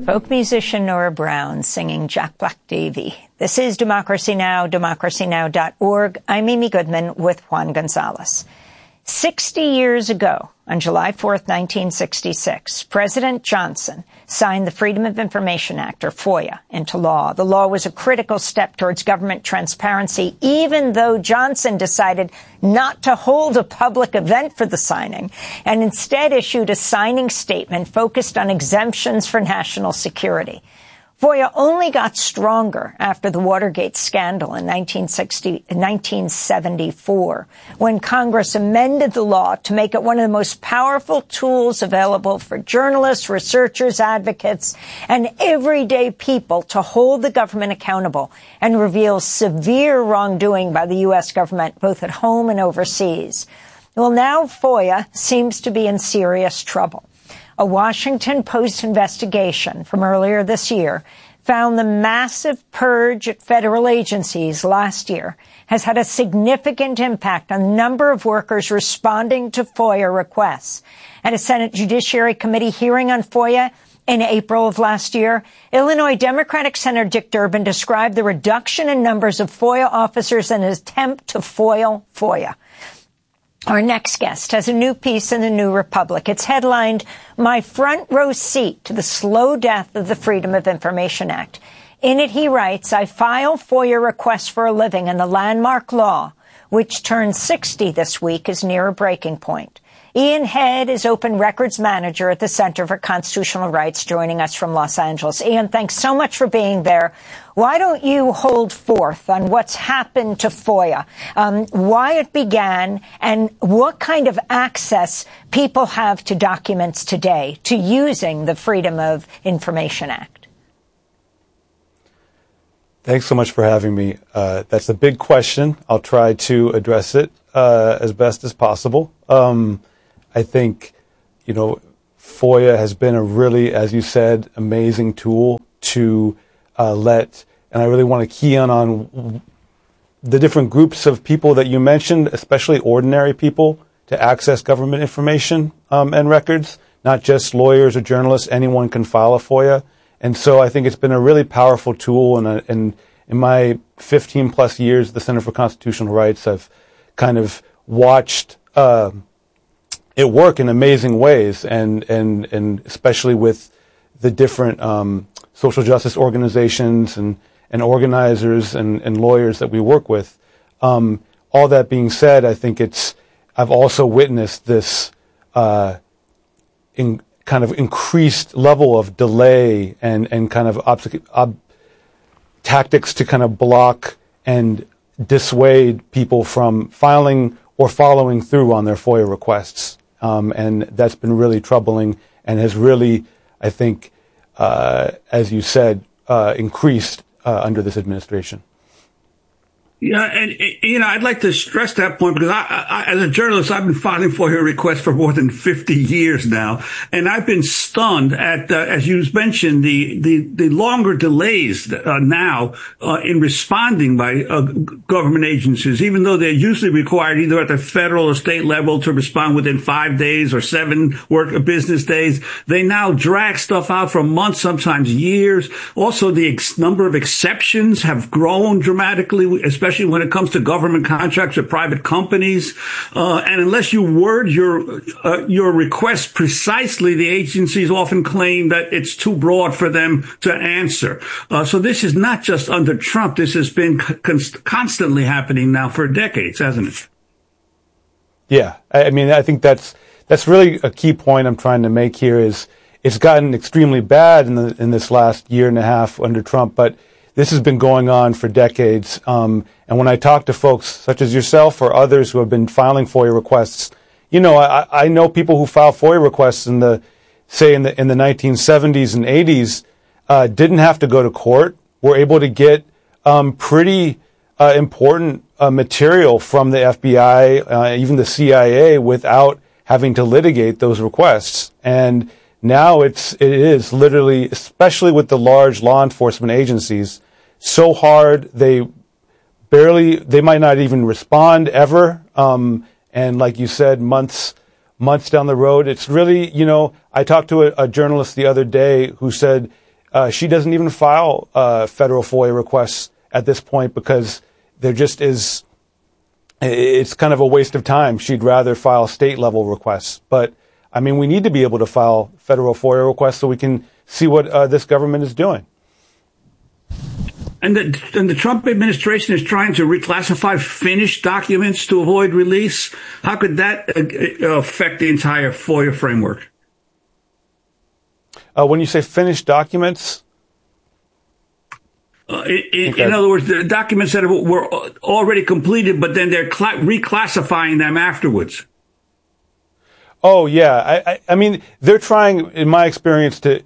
Folk musician Nora Brown singing Jack Black Davy. This is Democracy Now!, democracynow.org. I'm Amy Goodman with Juan Gonzalez. 60 years ago, on July 4th, 1966, President Johnson signed the Freedom of Information Act, or FOIA, into law. The law was a critical step towards government transparency, even though Johnson decided not to hold a public event for the signing and instead issued a signing statement focused on exemptions for national security. FOIA only got stronger after the Watergate scandal in 1974, when Congress amended the law to make it one of the most powerful tools available for journalists, researchers, advocates, and everyday people to hold the government accountable and reveal severe wrongdoing by the U.S. government, both at home and overseas. Well, now FOIA seems to be in serious trouble. A Washington Post investigation from earlier this year found the massive purge at federal agencies last year has had a significant impact on the number of workers responding to FOIA requests. At a Senate Judiciary Committee hearing on FOIA in April of last year, Illinois Democratic Senator Dick Durbin described the reduction in numbers of FOIA officers in an attempt to foil FOIA. Our next guest has a new piece in the New Republic. It's headlined, "My Front Row Seat to the Slow Death of the Freedom of Information Act." In it, he writes, "I file FOIA requests for a living, and the landmark law, which turned 60 this week, is near a breaking point." Ian Head is Open Records Manager at the Center for Constitutional Rights, joining us from Los Angeles. Ian, thanks so much for being there. Why don't you hold forth on what's happened to FOIA, why it began, and what kind of access people have to documents today, to using the Freedom of Information Act? Thanks so much for having me. That's a big question. I'll try to address it as best as possible. I think, FOIA has been a really, as you said, amazing tool to and I really want to key on the different groups of people that you mentioned, especially ordinary people, to access government information and records, not just lawyers or journalists. Anyone can file a FOIA. And so I think it's been a really powerful tool. And in my 15 plus years at the Center for Constitutional Rights, I've kind of watched it work in amazing ways, and especially with the different social justice organizations and organizers and lawyers that we work with. All that being said, I think I've also witnessed this kind of increased level of delay and kind of tactics to kind of block and dissuade people from filing or following through on their FOIA requests. And that's been really troubling and has really, I think, as you said, increased under this administration. Yeah, and I'd like to stress that point because I as a journalist, I've been filing FOIA requests for more than 50 years now, and I've been stunned at, as you mentioned, the longer delays now in responding by government agencies, even though they're usually required either at the federal or state level to respond within 5 days or 7 business days. They now drag stuff out for months, sometimes years. Also, the number of exceptions have grown dramatically, especially when it comes to government contracts with private companies. And unless you word your request precisely, the agencies often claim that it's too broad for them to answer. So this is not just under Trump. This has been constantly happening now for decades, hasn't it? Yeah. I mean, I think that's really a key point I'm trying to make here is it's gotten extremely bad in this last year and a half under Trump, but this has been going on for decades. And when I talk to folks such as yourself or others who have been filing FOIA requests, I know people who file FOIA requests in the 1970s and 80s, didn't have to go to court, were able to get, pretty, important, material from the FBI, even the CIA without having to litigate those requests. And now it is literally, especially with the large law enforcement agencies, so hard they might not even respond ever. And like you said, months down the road, it's really, I talked to a journalist the other day who said she doesn't even file federal FOIA requests at this point because there just is. It's kind of a waste of time. She'd rather file state level requests. But I mean, we need to be able to file federal FOIA requests so we can see what this government is doing. And the Trump administration is trying to reclassify finished documents to avoid release. How could that affect the entire FOIA framework? When you say finished documents? In other words, the documents that were already completed, but then they're reclassifying them afterwards. Oh, yeah. I mean, they're trying, in my experience, to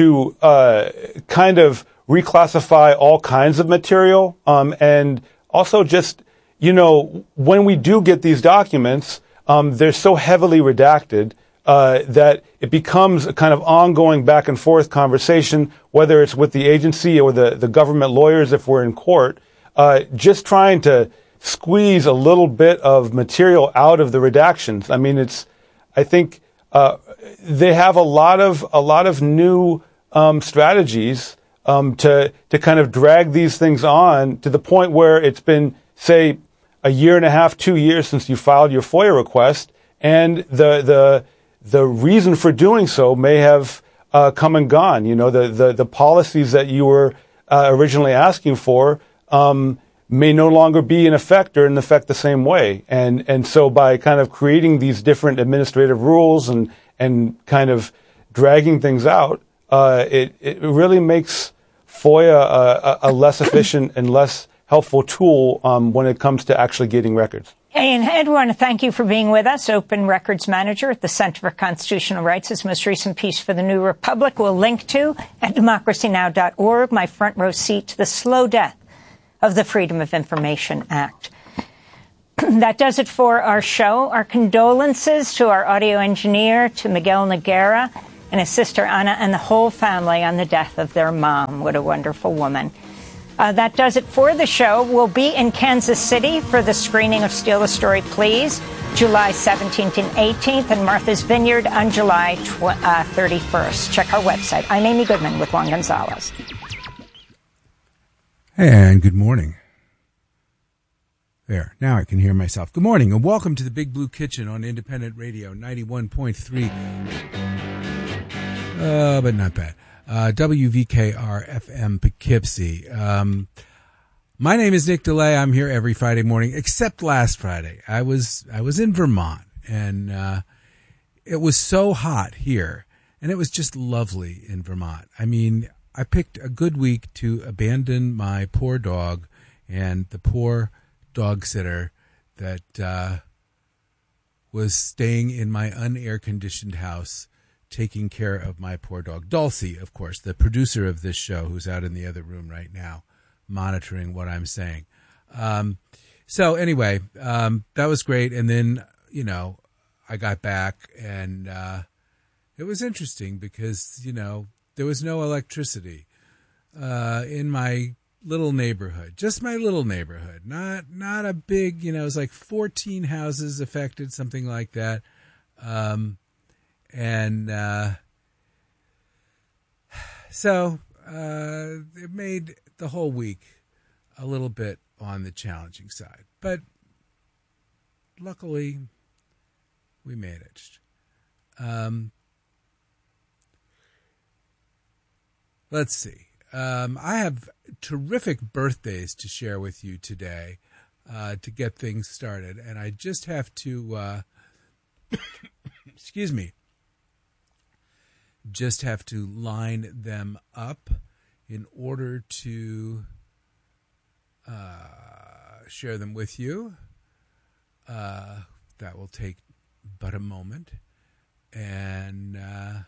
kind of reclassify all kinds of material. And also just, when we do get these documents, they're so heavily redacted that it becomes a kind of ongoing back and forth conversation, whether it's with the agency or the government lawyers if we're in court, just trying to squeeze a little bit of material out of the redactions. I mean, I think they have a lot of new strategies to kind of drag these things on to the point where it's been, say, a year and a half, 2 years since you filed your FOIA request, and the reason for doing so may have come and gone. The policies that you were originally asking for may no longer be in effect or in effect the same way. And so by kind of creating these different administrative rules and kind of dragging things out, it really makes FOIA a less efficient and less helpful tool when it comes to actually getting records. And Ed, I want to thank you for being with us. Open Records Manager at the Center for Constitutional Rights. His most recent piece for the New Republic we'll link to at democracynow.org, my front row seat to the slow death of the Freedom of Information Act. That does it for our show. Our condolences to our audio engineer, to Miguel Noguera and his sister Ana and the whole family on the death of their mom. What a wonderful woman. That does it for the show. We'll be in Kansas City for the screening of Steal the Story, Please, July 17th and 18th, and Martha's Vineyard on July 31st. Check our website. I'm Amy Goodman with Juan Gonzalez. And good morning. There, now I can hear myself. Good morning, and welcome to the Big Blue Kitchen on Independent Radio, 91.3. But not bad. WVKR-FM Poughkeepsie. My name is Nick DeLay. I'm here every Friday morning, except last Friday. I was in Vermont, and it was so hot here, and it was just lovely in Vermont. I mean, I picked a good week to abandon my poor dog and the poor dog sitter that was staying in my unair-conditioned house, taking care of my poor dog. Dulcie, of course, the producer of this show, who's out in the other room right now, monitoring what I'm saying. So anyway, that was great. And then, I got back, and it was interesting because, there was no electricity in my little neighborhood, just my little neighborhood, not a big, it was like 14 houses affected, something like that. And so it made the whole week a little bit on the challenging side. But luckily, we managed. Let's see. I have terrific birthdays to share with you today to get things started. And I just have to, excuse me, just have to line them up in order to share them with you. That will take but a moment. And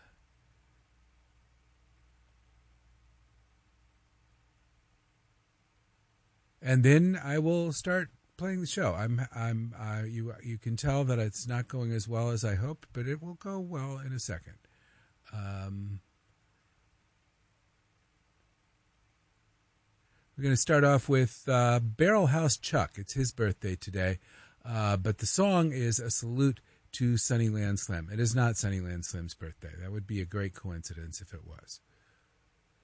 then I will start playing the show. You can tell that it's not going as well as I hoped, but it will go well in a second. We're going to start off with Barrel House Chuck. It's his birthday today, but the song is a salute to Sunnyland Slim. It is not Sunnyland Slim's birthday. That would be a great coincidence if it was.